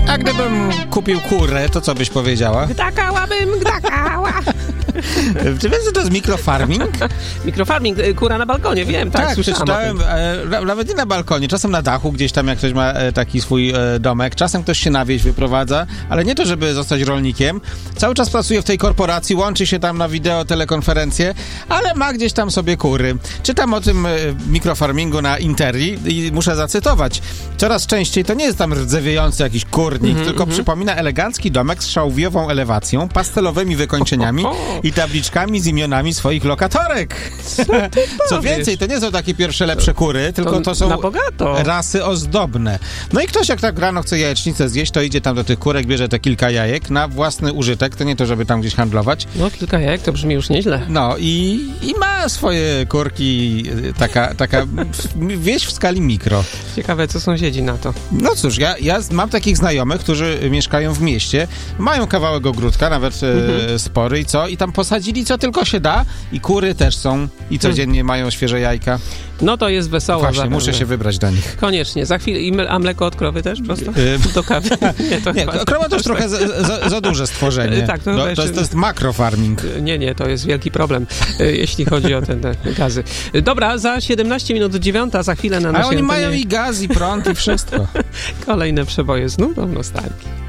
A gdybym kupił kurę, to co byś powiedziała? Gdakałabym, gdakała. Czy wiesz, że to jest mikrofarming? Mikrofarming, kura na balkonie, wiem, tak, słyszałem. Przeczytałem, nawet nie na balkonie, czasem na dachu, gdzieś tam jak ktoś ma taki swój domek, czasem ktoś się na wieś wyprowadza, ale nie to, żeby zostać rolnikiem. Cały czas pracuje w tej korporacji, łączy się tam na wideo, telekonferencje, ale ma gdzieś tam sobie kury. Czytam o tym mikrofarmingu na Interi i muszę zacytować. Coraz częściej to nie jest tam rdzewiejący jakiś kurnik, tylko przypomina elegancki domek z szałwiową elewacją, pastelowymi wykończeniami i tabliczkami z imionami swoich lokatorek. Co więcej, to nie są takie pierwsze lepsze kury, tylko to są rasy ozdobne. No i ktoś jak tak rano chce jajecznicę zjeść, to idzie tam do tych kurek, bierze te kilka jajek na własny użytek, to nie to, żeby tam gdzieś handlować. No, kilka jajek to brzmi już nieźle. No i ma swoje kurki, taka wieś w skali mikro. Ciekawe, co sąsiedzi na to. No cóż, ja mam takich znajomych, którzy mieszkają w mieście, mają kawałek ogródka, nawet spory i tam posadzili co tylko się da i kury też są i codziennie mają świeże jajka. No to jest wesoło. Właśnie, zapewne. muszę się wybrać do nich. Koniecznie, za chwilę. A mleko od krowy też prosto? Do kawy? Nie, krowa to już trochę za duże stworzenie. Tak, to jest makrofarming. Nie, to jest wielki problem, jeśli chodzi o te gazy. Dobra, za 17 minut 9, za chwilę na naszej A oni mają i gaz, i prąd, i wszystko. Kolejne przeboje z nutą nostalgii.